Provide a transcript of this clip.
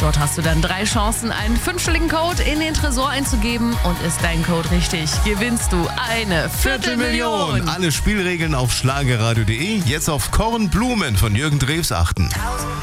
Dort hast du dann 3 Chancen, einen 5-stelligen Code in den Tresor einzugeben. Und ist dein Code richtig, gewinnst du eine Viertelmillion. Alle Spielregeln auf schlagerradio.de. Jetzt auf Kornblumen von Jürgen Drews achten.